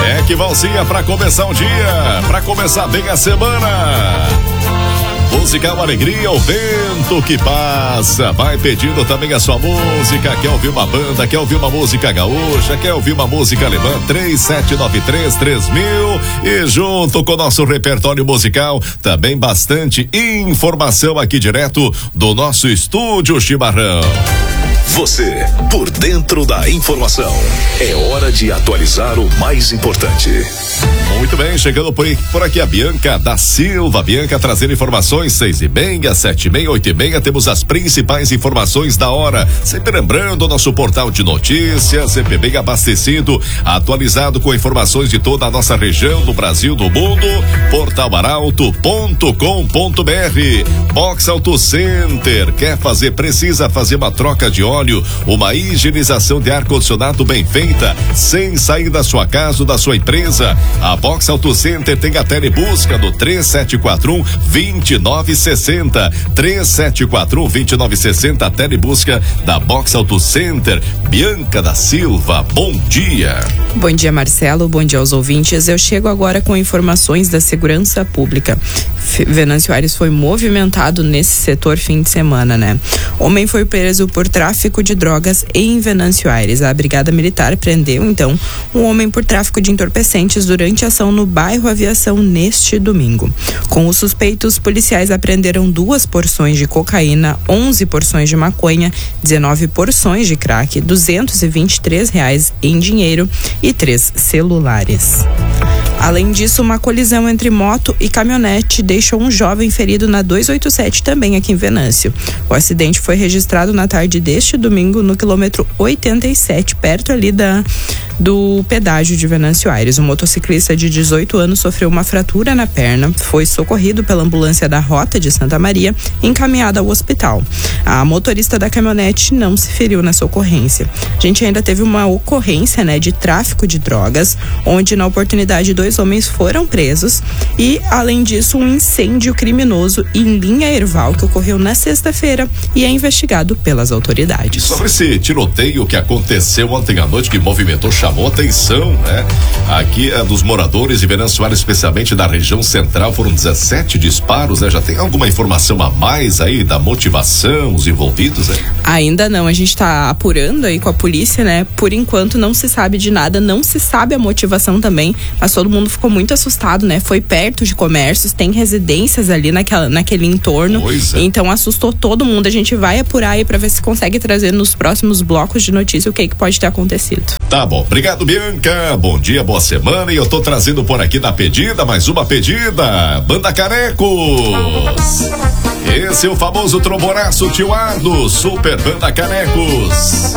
Que Valsinha pra começar o dia, pra começar bem a semana. Musical Alegria, o vento que passa. Vai pedindo também a sua música. Quer ouvir uma banda, quer ouvir uma música gaúcha, quer ouvir uma música alemã? 3793-3000. E junto com o nosso repertório musical, também bastante informação aqui direto do nosso estúdio Chimarrão. Você, por dentro da informação. É hora de atualizar o mais importante. Muito bem, chegando por aqui a Bianca da Silva. Bianca trazendo informações 6h30, 7h30, 8h30. Temos as principais informações da hora. Sempre lembrando o nosso portal de notícias, sempre bem abastecido, atualizado com informações de toda a nossa região, do Brasil, do mundo. Portalaralto.com.br. Box Auto Center. Precisa fazer uma troca de óleo, uma higienização de ar-condicionado bem feita, sem sair da sua casa ou da sua empresa. A Box Auto Center tem a telebusca no 3741-2960. 3741-2960, a telebusca da Box Auto Center. Bianca da Silva, bom dia. Bom dia, Marcelo, bom dia aos ouvintes. Eu chego agora com informações da segurança pública. Venâncio Aires foi movimentado nesse setor fim de semana, né? Homem foi preso por tráfico de drogas em Venâncio Aires. A Brigada Militar prendeu, então, um homem por tráfico de entorpecentes durante a ação no bairro Aviação neste domingo. Com os suspeitos, policiais apreenderam 2 porções de cocaína, 11 porções de maconha, 19 porções de crack, R$223 em dinheiro e 3 celulares. Além disso, uma colisão entre moto e caminhonete deixou um jovem ferido na 287, também aqui em Venâncio. O acidente foi registrado na tarde deste domingo no quilômetro 87, perto ali do pedágio de Venâncio Aires. O motociclista de 18 anos sofreu uma fratura na perna, foi socorrido pela ambulância da Rota de Santa Maria e encaminhado ao hospital. A motorista da caminhonete não se feriu nessa ocorrência. A gente ainda teve uma ocorrência, de tráfico de drogas, onde na oportunidade 2 homens foram presos e, além disso, um incêndio criminoso em linha Erval que ocorreu na sexta-feira e é investigado pelas autoridades. Sobre esse tiroteio que aconteceu ontem à noite, que chamou atenção, né? Aqui dos moradores de Venâncio Aires, especialmente da região central, foram 17 disparos, né? Já tem alguma informação a mais aí da motivação, os envolvidos, né? Ainda não, a gente tá apurando aí com a polícia, né? Por enquanto não se sabe de nada, não se sabe a motivação também, mas todo mundo ficou muito assustado, né? Foi perto de comércios, tem residências ali naquele entorno, então assustou todo mundo. A gente vai apurar aí pra ver se consegue trazer nos próximos blocos de notícia o que pode ter acontecido. Tá bom, obrigado, Bianca, bom dia, boa semana, e eu tô trazendo por aqui na pedida, mais uma pedida, Banda Canecos. Esse é o famoso trombonaço Tio Ardo, Super Banda Canecos.